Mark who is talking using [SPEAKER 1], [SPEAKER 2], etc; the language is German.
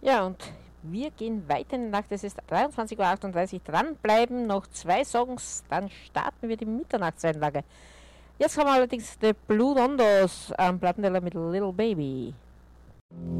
[SPEAKER 1] Ja, und wir gehen weiter in die Nacht. Es ist 23:38 Uhr. Dranbleiben, noch 2 Songs, dann starten wir die Mitternachtseinlage. Jetzt haben wir allerdings die Blue Rondos am Plattenteller mit Little Baby.